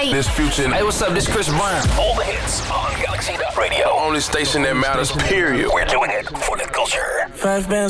Hey. This Future. Hey, what's up? This Chris Brown. All the hits on Galaxy Radio. Only station that matters, period. We're doing it for the culture. 5 bands.